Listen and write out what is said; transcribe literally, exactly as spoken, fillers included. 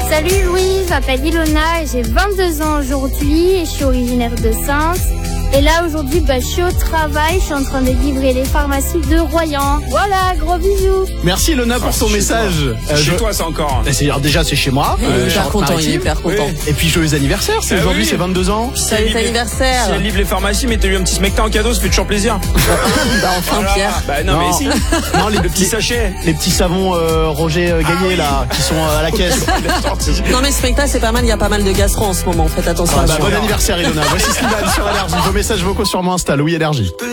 Salut Louis, je m'appelle Ilona et j'ai vingt-deux ans aujourd'hui et je suis originaire de Saintes. Et là aujourd'hui, bah, je suis au travail, je suis en train de livrer les pharmacies de Royan. Voilà, gros bisous. Merci Ilona pour Ah, ton chez message. toi. Euh, Chez je- toi, c'est encore. Eh, c'est- alors déjà c'est chez moi. Il euh, est hyper content, il est Charente-Maritime. hyper content. Oui. Et puis joyeux anniversaire, c'est Ah aujourd'hui oui. c'est vingt-deux ans. Salut Si elle livre- anniversaire. Si elle livre les pharmacies, mettez-lui un petit smecta en cadeau, ça fait toujours plaisir. Bah enfin Voilà. Pierre. Bah non, Non. mais si. Non, les Le petit petits sachet. les petits savons euh, Roger euh, Gaillet là qui sont euh, à la caisse. Non mais Smecta c'est pas mal, il y a pas mal de gastro en ce moment, faites attention. Ah, bah, bon anniversaire Ilona. Voici Slimane sur Énergie. Vos messages vocaux sur mon Insta, Louis Énergie.